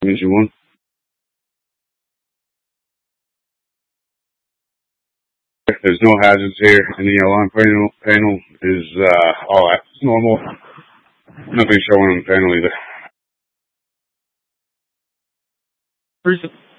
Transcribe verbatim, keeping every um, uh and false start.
Engine one. There's no hazards here, and the alarm panel, panel is uh, all normal. Nothing showing on the panel either. Appreciate